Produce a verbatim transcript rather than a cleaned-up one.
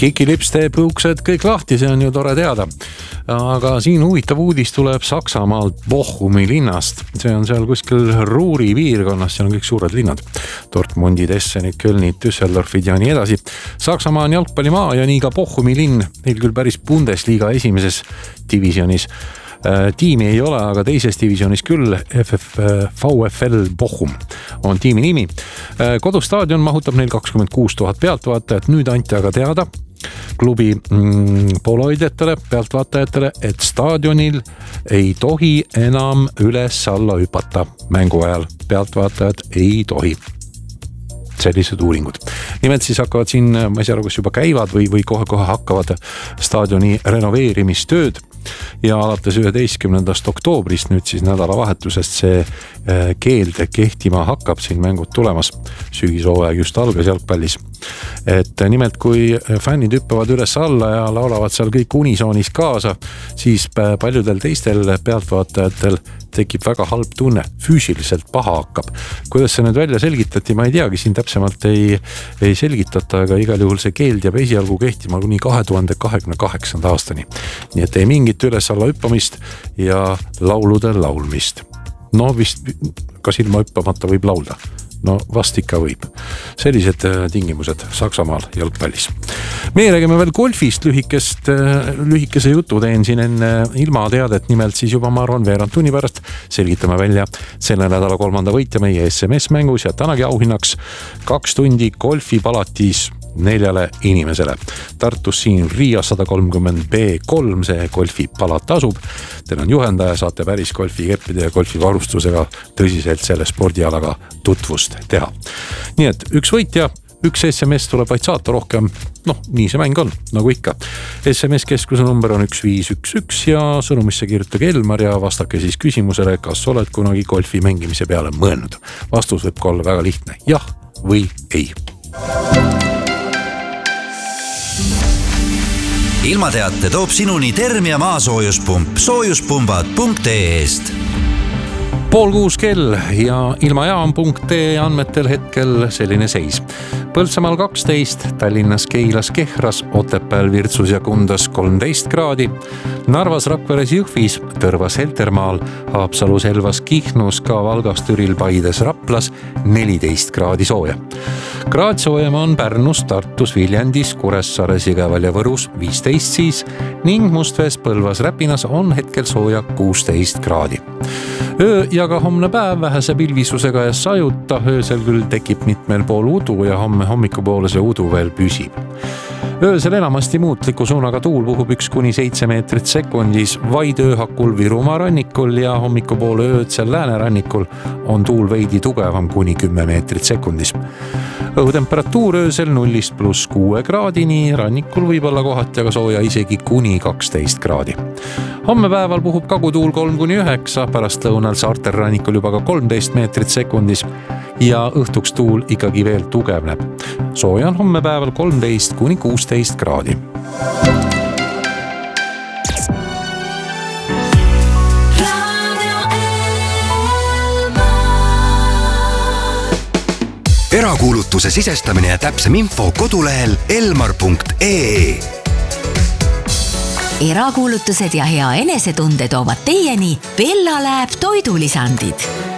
Kikilipste, põuksed, kõik lahti, see on ju tore teada. Aga siin huvitav uudis tuleb Saksamaalt Bochumi linnast. See on seal kuskil Ruuri piirkonnas, seal on kõik suured linnad. Dortmundid, Essenid, Kölnid, Düsseldorfid ja nii edasi. Saksamaa on jalgpallimaa ja nii ka Bochumi linn, neil küll päris Bundesliga esimeses divisionis. Tiimi ei ole, aga teises divisionis küll, F F, VfL Bochum on tiimi nimi. Kodustaadion mahutab neil kakskümmend kuus tuhat pealtvaatajat, nüüd anti aga teada klubi mm, poloidjatele, pealtvaatajatele, et staadionil ei tohi enam üles alla hüpata mängu ajal. Pealtvaatajad ei tohi. Sellised uuringud. Nimelt siis hakkavad siin, ma ei saa aru, kas juba käivad või, või kohe-kohe hakkavad staadioni renoveerimistööd. Ja alates üheteistkümnendast oktoobrist nüüd siis nädalavahetusest see keeld kehtima hakkab, siin mängud tulemas. Sügishooaeg just algas jalgpallis. Et nimelt kui fännid hüppavad üles alla ja laulavad seal kõik unisoonis kaasa, siis paljudel teistel pealtvaatajatel tekib väga halb tunne, füüsiliselt paha hakkab. Kuidas see nüüd välja selgitati, ma ei teagi, siin täpsemalt ei, ei selgitata, aga igal juhul see keeld jääb esialgu kehtima kuni kahe tuhande kahekümne kaheksanda aastani. Nii et ei mingit üles alla hüppamist ja laulude laulmist. No vist, kas ilma hüppamata võib laulda? No vast ikka võib. Sellised tingimused Saksamaal jalgpallis. Meie räägime veel golfist lühikest, lühikese jutu teen siin enne ilmateadet, nimelt siis juba ma arvan veerand tunni pärast selgitame välja selle nädala kolmanda võitja meie S M S-mängus ja tänagi auhinnaks kaks tundi golfipalatis neljale inimesele. Tartus siin Riia sada kolmkümmend B kolm, see golfipalat asub. Teil on juhendaja, saate päris golfikeppide ja golfivarustusega tõsiselt selle spordialaga tutvust teha. Nii et üks võitja, üks S M S tuleb vaid saata rohkem, noh, nii see mäng on, nagu ikka. S M S-keskuse number on üks viis üks üks ja sõnumisse kirjutage Elmar ja vastake siis küsimusele, kas oled kunagi golfi mängimise peale mõelnud. Vastus võib olla väga lihtne, jah või ei. Ilmateate toob sinuni Termia maasoojuspump soojuspumbad punkt ee-st. Pool kuus kell ja ilmajaam punkt ee andmetel hetkel selline seis. Põltsamaal kaksteist, Tallinnas, Keilas, Kehras, Otepääl, Virtsus ja Kundas kolmteist kraadi, Narvas, Rakveres, Jõhvis, Tõrvas, Heltermaal, Haapsalus, Elvas, Kihnus, ka Valgas, Türil, Paides, Raplas neliteist kraadi sooja. Kraad soojem on Pärnus, Tartus, Viljandis, Kuressaares, Jõgeval ja Võrus viisteist siis ning Mustvees, Põlvas, Räpinas on hetkel sooja kuusteist kraadi. Öö ja ka homne päev vähese pilvisusega ja sajuta, öösel küll tekib mitmel pool udu ja homme hommikupoole see udu veel püsib. Öösel enamasti muutliku suunaga tuul puhub üks kuni seitse meetrit sekundis, vaid ööhakul Virumaa rannikul ja hommikupoole öödsel läänerannikul on tuul veidi tugevam kuni kümme meetrit sekundis. Õhutemperatuur öösel nullist pluss kuue kraadini, rannikul võib olla kohati aga sooja isegi kuni kaksteist kraadi. Homme päeval puhub kagutuul kolm kuni üheksa, pärast lõunal saartel rannikul juba ka kolmteist meetrit sekundis ja õhtuks tuul ikkagi veel tugevneb. Sooja on homme päeval kolmteist kuni kuusteist kraadi. Erakuulutuse sisestamine ja täpsem info kodulehel elmar punkt ee. Erakuulutused ja hea enesetunde toovad teieni Bella Lab toidulisandid.